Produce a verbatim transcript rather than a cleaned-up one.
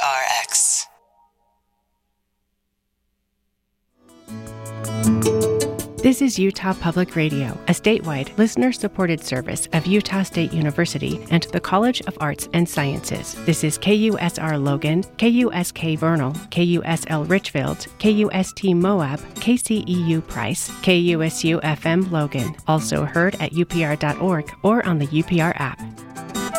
R X. This is Utah Public Radio, a statewide, listener-supported service of Utah State University and the College of Arts and Sciences. This is K U S R Logan, K U S K Vernal, K U S L Richfield, K U S T Moab, K C E U Price, K U S U F M Logan. Also heard at U P R dot org or on the U P R app.